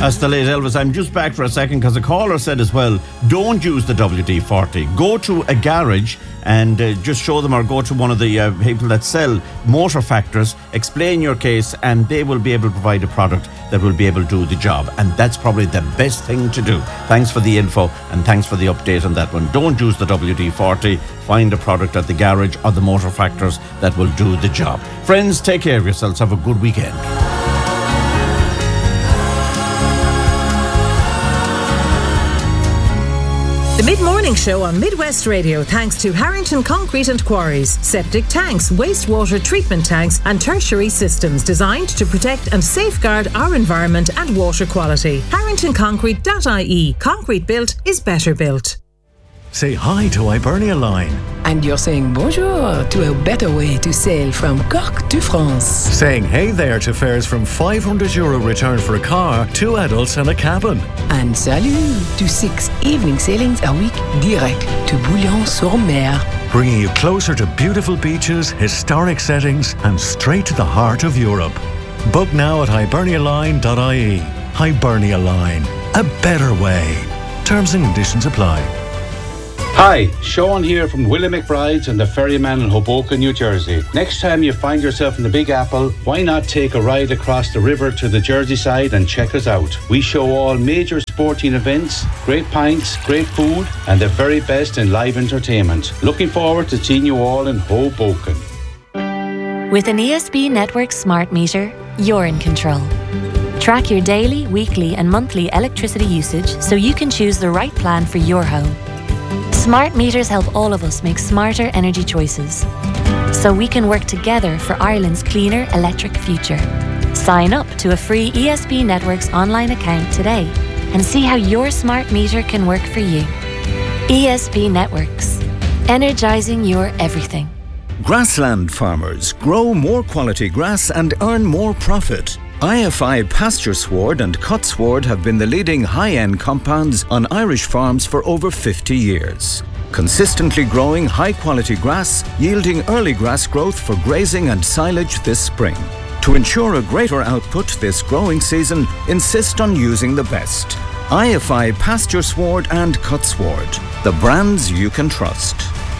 That's the late Elvis. I'm just back for a second because a caller said as well, don't use the WD-40. Go to a garage and just show them, or go to one of the people that sell motor factors, explain your case, and they will be able to provide a product that will be able to do the job. And that's probably the best thing to do. Thanks for the info and thanks for the update on that one. Don't use the WD-40. Find a product at the garage or the motor factors that will do the job. Friends, take care of yourselves. Have a good weekend. The Mid-Morning Show on Midwest Radio, thanks to Harrington Concrete and Quarries. Septic tanks, wastewater treatment tanks and tertiary systems designed to protect and safeguard our environment and water quality. HarringtonConcrete.ie. Concrete built is better built. Say hi to Hibernia Line. And you're saying bonjour to a better way to sail from Cork to France. Saying hey there to fares from €500 return for a car, 2 adults and a cabin. And salut to 6 evening sailings a week direct to Bouillon-sur-Mer. Bringing you closer to beautiful beaches, historic settings and straight to the heart of Europe. Book now at hibernialine.ie. Hibernia Line. A better way. Terms and conditions apply. Hi, Sean here from Willie McBride's and the Ferryman in Hoboken, New Jersey. Next time you find yourself in the Big Apple, why not take a ride across the river to the Jersey side and check us out? We show all major sporting events, great pints, great food, and the very best in live entertainment. Looking forward to seeing you all in Hoboken. With an ESB Network smart meter, you're in control. Track your daily, weekly and monthly electricity usage so you can choose the right plan for your home. Smart meters help all of us make smarter energy choices, so we can work together for Ireland's cleaner electric future. Sign up to a free ESB Networks online account today and see how your smart meter can work for you. ESB Networks, energising your everything. Grassland farmers grow more quality grass and earn more profit. IFI Pasture Sward and Cut Sward have been the leading high-end compounds on Irish farms for over 50 years. Consistently growing high-quality grass, yielding early grass growth for grazing and silage this spring. To ensure a greater output this growing season, insist on using the best. IFI Pasture Sward and Cut Sward, the brands you can trust.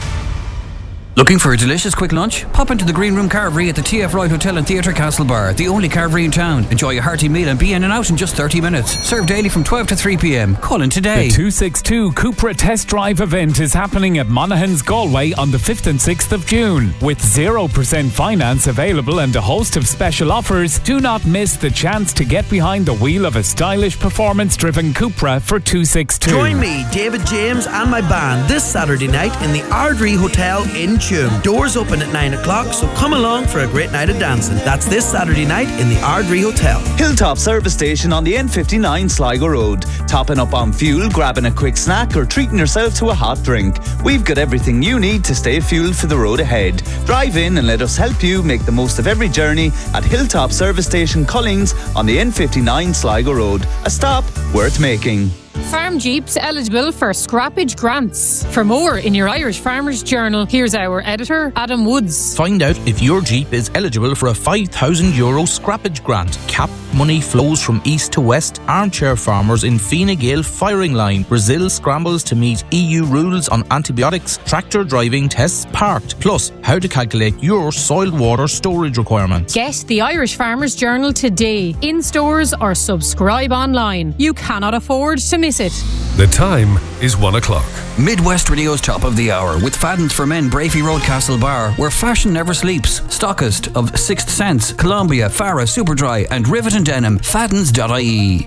Looking for a delicious quick lunch? Pop into the Green Room Carvery at the TF Ride Hotel and Theatre Castlebar, the only carvery in town. Enjoy a hearty meal and be in and out in just 30 minutes. Served daily from 12 to 3 p.m. Call in today. The 262 Cupra Test Drive event is happening at Monaghan's Galway on the 5th and 6th of June. With 0% finance available and a host of special offers, do not miss the chance to get behind the wheel of a stylish, performance-driven Cupra for 262. Join me, David James and my band this Saturday night in the Ardrey Hotel in Tuam. Doors open at 9 o'clock, so come along for a great night of dancing. That's this Saturday night in the Ardrey Hotel. Hilltop Service Station on the N59 Sligo Road. Topping up on fuel, grabbing a quick snack or treating yourself to a hot drink. We've got everything you need to stay fueled for the road ahead. Drive in and let us help you make the most of every journey at Hilltop Service Station Collings on the N59 Sligo Road. A stop worth making. Farm Jeeps eligible for scrappage grants. For more in your Irish Farmers Journal, here's our editor, Adam Woods. Find out if your Jeep is eligible for a €5,000 scrappage grant. Cap money flows from east to west. Armchair farmers in Fine Gael firing line. Brazil scrambles to meet EU rules on antibiotics. Tractor driving tests parked. Plus, how to calculate your soil water storage requirements. Get the Irish Farmers Journal today, in stores or subscribe online. You cannot afford to miss it. The time is 1 o'clock. Midwest Radio's Top of the Hour with Fadden's for Men, Brafey Road, Castlebar, where fashion never sleeps. Stockist of Sixth Sense, Columbia, Farah, Superdry and Rivet and Denim. Faddens.ie.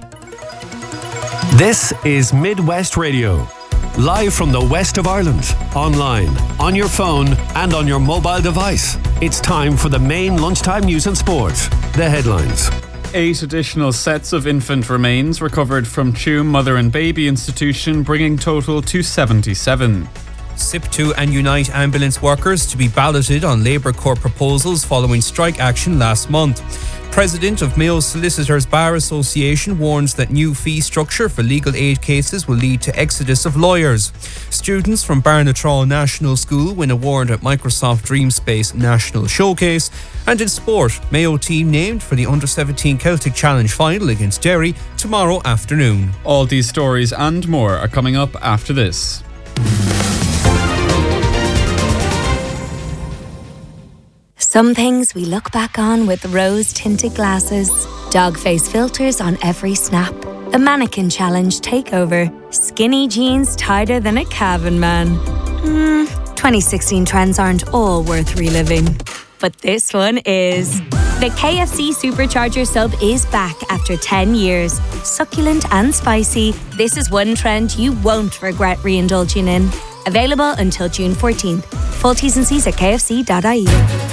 This is Midwest Radio. Live from the west of Ireland. Online, on your phone and on your mobile device. It's time for the main lunchtime news and sport. The headlines. 8 additional sets of infant remains recovered from Tuam Mother and Baby Institution, bringing total to 77. SIP2 and Unite ambulance workers to be balloted on Labour Court proposals following strike action last month. President of Mayo Solicitors Bar Association warns that new fee structure for legal aid cases will lead to exodus of lawyers. Students from Barnatraw National School win award at Microsoft Dreamspace National Showcase. And in sport, Mayo team named for the Under-17 Celtic Challenge final against Derry tomorrow afternoon. All these stories and more are coming up after this. Some things we look back on with rose-tinted glasses, dog face filters on every snap, the mannequin challenge takeover, skinny jeans tighter than a Cavan man. 2016 trends aren't all worth reliving. But this one is. The KFC Supercharger sub is back after 10 years. Succulent and spicy, this is one trend you won't regret re-indulging in. Available until June 14th. Full T's and C's at kfc.ie.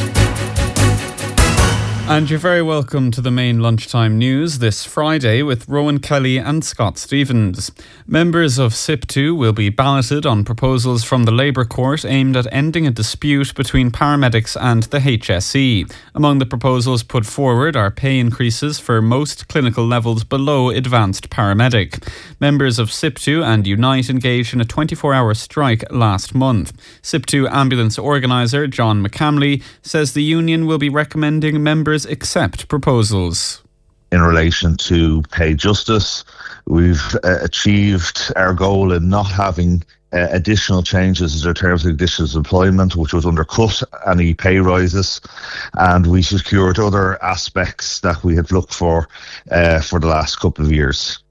And you're very welcome to the main lunchtime news this Friday with Rowan Kelly and Scott Stevens. Members of SIP2 will be balloted on proposals from the Labour Court aimed at ending a dispute between paramedics and the HSE. Among the proposals put forward are pay increases for most clinical levels below advanced paramedic. Members of SIP2 and Unite engaged in a 24-hour strike last month. SIP2 ambulance organiser John McCamley says the union will be recommending members accept proposals. In relation to pay justice, we've achieved our goal in not having additional changes in terms of conditions of employment, which would undercut any pay rises, and we secured other aspects that we had looked for the last couple of years.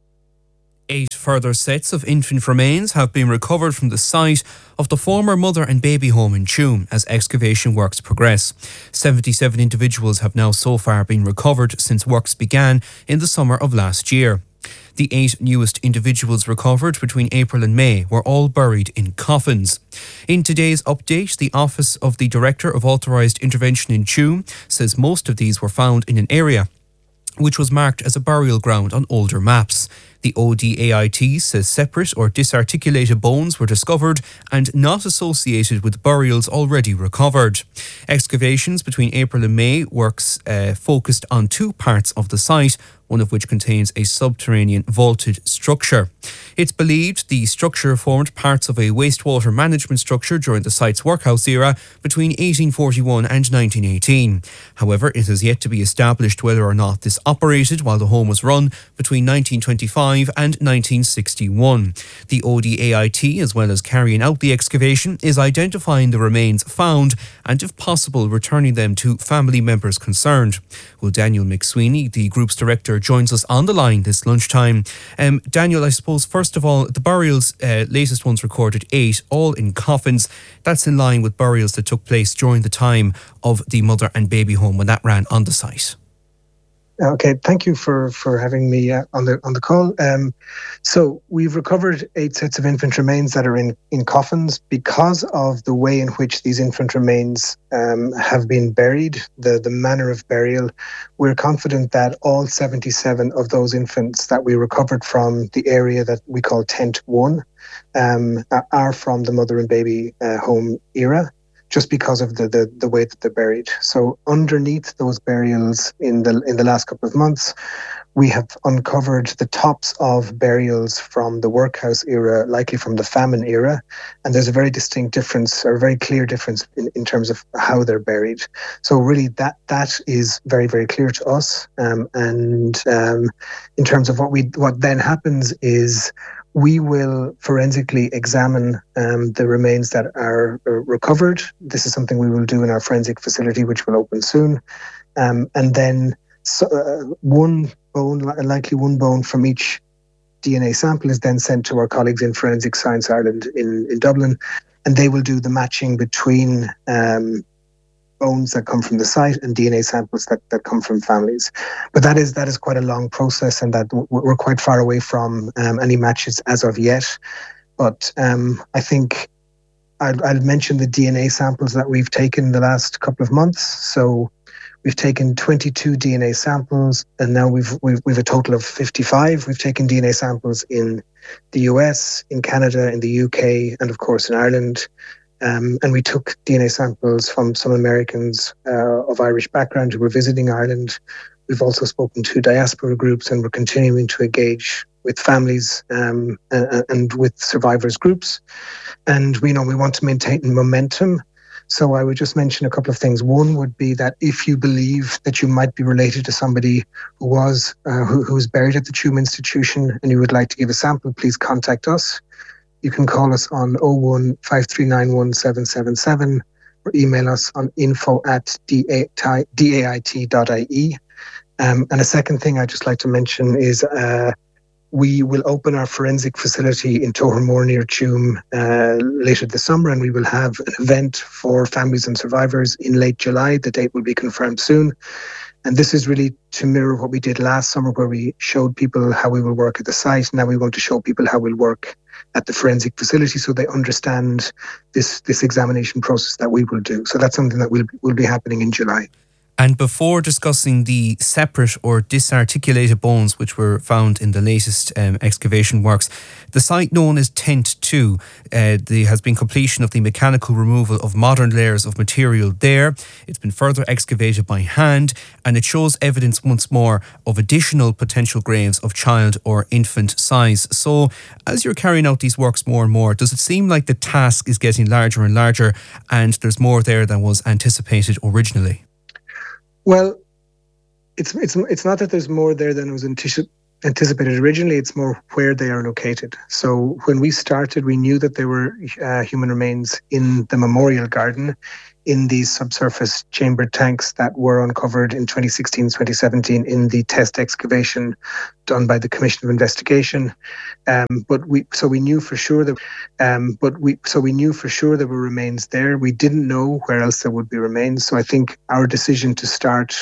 8 further sets of infant remains have been recovered from the site of the former mother and baby home in Tuam as excavation works progress. 77 individuals have now so far been recovered since works began in the summer of last year. The 8 newest individuals recovered between April and May were all buried in coffins. In today's update, the Office of the Director of Authorised Intervention in Tuam says most of these were found in an area which was marked as a burial ground on older maps. The ODAIT says separate or disarticulated bones were discovered and not associated with burials already recovered. Excavations between April and May works focused on 2 parts of the site, one of which contains a subterranean vaulted structure. It's believed the structure formed parts of a wastewater management structure during the site's workhouse era between 1841 and 1918. However, it has yet to be established whether or not this operated while the home was run between 1925 and 1961. The ODAIT, as well as carrying out the excavation, is identifying the remains found and, if possible, returning them to family members concerned. Well, Daniel McSweeney, the group's director, joins us on the line this lunchtime. Daniel, I suppose, first of all, the burials, latest ones recorded 8, all in coffins. That's in line with burials that took place during the time of the mother and baby home when that ran on the site. Okay, thank you for having me on the call. So we've recovered 8 sets of infant remains that are in coffins. Because of the way in which these infant remains have been buried, the manner of burial, we're confident that all 77 of those infants that we recovered from the area that we call Tent 1 are from the mother and baby home era, just because of the way that they're buried. So underneath those burials in the last couple of months, we have uncovered the tops of burials from the workhouse era, likely from the famine era. And there's a very distinct difference, or a very clear difference in terms of how they're buried. So really that is very, very clear to us. And in terms of what then happens is we will forensically examine the remains that are recovered. This is something we will do in our forensic facility, which will open soon. And then one bone, likely one bone from each DNA sample, is then sent to our colleagues in Forensic Science Ireland in Dublin, and they will do the matching between bones that come from the site and DNA samples that come from families. But that is quite a long process, and that we're quite far away from any matches as of yet. But I think I'll mention the DNA samples that we've taken the last couple of months. So we've taken 22 DNA samples, and now we've a total of 55. We've taken DNA samples in the US, in Canada, in the UK, and of course in Ireland. And we took DNA samples from some Americans of Irish background who were visiting Ireland. We've also spoken to diaspora groups, and we're continuing to engage with families and with survivors groups. And we want to maintain momentum. So I would just mention a couple of things. One would be that if you believe that you might be related to somebody who was buried at the Tuam Institution and you would like to give a sample, please contact us. You can call us on 01 5391 777 or email us on info@dait.ie. And a second thing I'd just like to mention is we will open our forensic facility in Tohermore near Tuam later this summer, and we will have an event for families and survivors in late July. The date will be confirmed soon. And this is really to mirror what we did last summer, where we showed people how we will work at the site. Now we want to show people how we'll work at the forensic facility so they understand this examination process that we will do. So that's something that will be happening in July. And before discussing the separate or disarticulated bones which were found in the latest excavation works, the site known as Tent 2, there has been completion of the mechanical removal of modern layers of material there. It's been further excavated by hand, and it shows evidence once more of additional potential graves of child or infant size. So as you're carrying out these works more and more, does it seem like the task is getting larger and larger and there's more there than was anticipated originally? Well, it's not that there's more there than was anticipated originally. It's more where they are located. So when we started, we knew that there were human remains in the memorial garden, in these subsurface chambered tanks that were uncovered in 2016, 2017 in the test excavation done by the Commission of Investigation. We knew for sure that there were remains there. We didn't know where else there would be remains. So I think our decision to start